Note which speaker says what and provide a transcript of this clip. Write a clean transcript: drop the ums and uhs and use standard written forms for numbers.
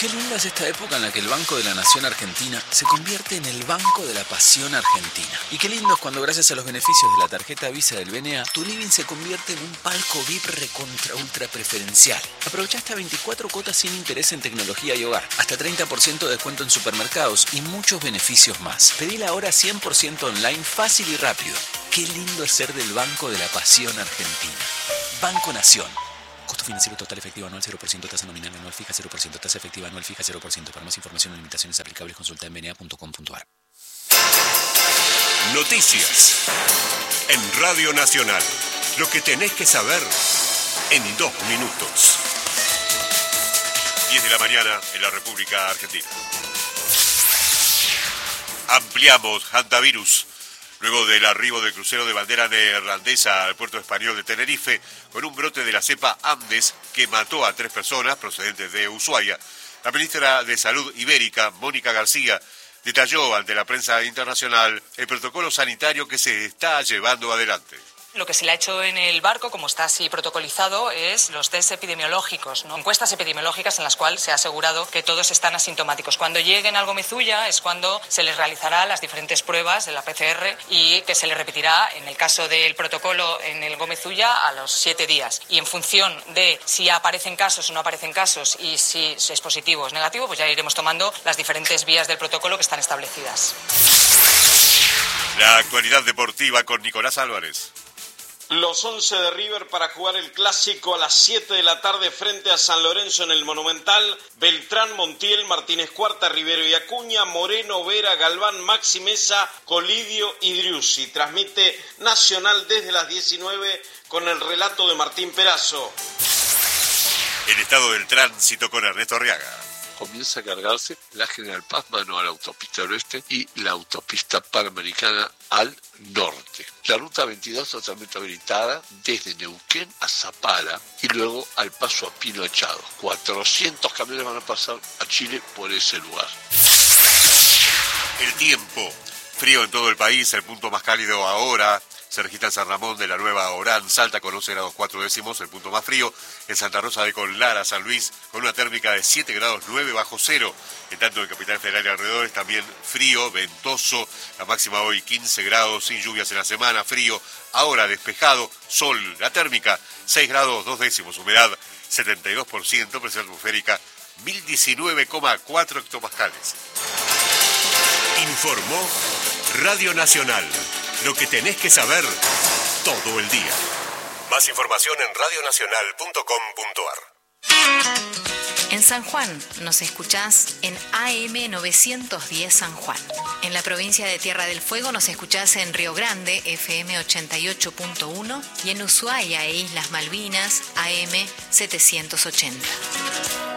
Speaker 1: Qué linda es esta época en la que el Banco de la Nación Argentina se convierte en el Banco de la Pasión Argentina. Y qué lindo es cuando gracias a los beneficios de la tarjeta Visa del BNA, tu living se convierte en un palco VIP recontra ultra preferencial. Aprovecha hasta 24 cuotas sin interés en tecnología y hogar, hasta 30% de descuento en supermercados y muchos beneficios más. Pedila ahora 100% online, fácil y rápido. Qué lindo es ser del Banco de la Pasión Argentina. Banco Nación. Costo financiero total efectivo anual 0%, tasa nominal anual fija 0%, tasa efectiva anual fija 0%. Para más información o limitaciones aplicables consulta en bna.com.ar.
Speaker 2: Noticias en Radio Nacional. Lo que tenés que saber en 2 minutos. 10 de la mañana en la República Argentina. Ampliamos hantavirus. Luego del arribo del crucero de bandera neerlandesa al puerto español de Tenerife, con un brote de la cepa Andes que mató a 3 personas procedentes de Ushuaia, la ministra de Salud ibérica, Mónica García, detalló ante la prensa internacional el protocolo sanitario que se está llevando adelante.
Speaker 3: Lo que se le ha hecho en el barco, como está así protocolizado, es los test epidemiológicos, ¿no? Encuestas epidemiológicas en las cuales se ha asegurado que todos están asintomáticos. Cuando lleguen al Gomezulla es cuando se les realizará las diferentes pruebas de la PCR y que se les repetirá, en el caso del protocolo en el Gomezulla, a los 7 días. Y en función de si aparecen casos o no aparecen casos y si es positivo o es negativo, pues ya iremos tomando las diferentes vías del protocolo que están establecidas.
Speaker 2: La actualidad deportiva con Nicolás Álvarez.
Speaker 4: Los 11 de River para jugar el Clásico a las 7 de la tarde frente a San Lorenzo en el Monumental. Beltrán, Montiel, Martínez Cuarta, Rivero y Acuña, Moreno, Vera, Galván, Maxi Mesa, Colidio y Driussi. Transmite Nacional desde las 19 con el relato de Martín Perazo.
Speaker 2: El estado del tránsito con Ernesto Arriaga.
Speaker 5: Comienza a cargarse la General Paz mano a la autopista del oeste y la autopista panamericana al norte. La ruta 22 totalmente habilitada desde Neuquén a Zapala y luego al paso a Pino Echado. 400 camiones van a pasar a Chile por ese lugar.
Speaker 2: El tiempo. Frío en todo el país, el punto más cálido ahora se registra en San Ramón de la Nueva Orán, Salta con 11 grados 4 décimos, el punto más frío en Santa Rosa de Conlara, San Luis, con una térmica de 7 grados 9 bajo cero. En tanto en Capital Federal y alrededores también frío, ventoso, la máxima hoy 15 grados, sin lluvias en la semana, frío, ahora despejado, sol, la térmica 6 grados 2 décimos, humedad 72%, presión atmosférica 1019,4 hectopascales. Informó Radio Nacional. Lo que tenés que saber todo el día. Más información en radionacional.com.ar.
Speaker 6: En San Juan nos escuchás en AM 910 San Juan. En la provincia de Tierra del Fuego nos escuchás en Río Grande, FM 88.1, y en Ushuaia e Islas Malvinas, AM 780.